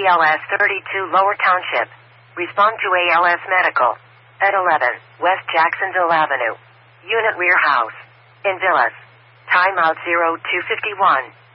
ALS 32 Lower Township. Respond to ALS Medical. At 11 West Jacksonville Avenue. Unit Rear House. In Villas. Timeout 0251.